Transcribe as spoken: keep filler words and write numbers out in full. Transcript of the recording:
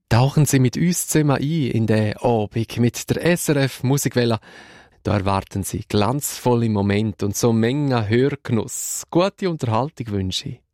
Tauchen Sie mit uns zusammen ein in den Abend mit der S R F Musikwelle. Da erwarten Sie glanzvolle Momente und so Menge Hörgenuss. Gute Unterhaltung wünsche ich.